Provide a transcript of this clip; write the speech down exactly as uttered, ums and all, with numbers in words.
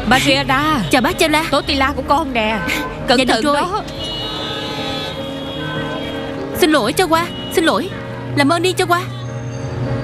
Mariana. Chào bác Chao La. Tortilla của con nè. Cẩn Dạ, được thận rồi. đó. Xin lỗi Chao Qua. Xin lỗi. Làm ơn đi Chao Qua.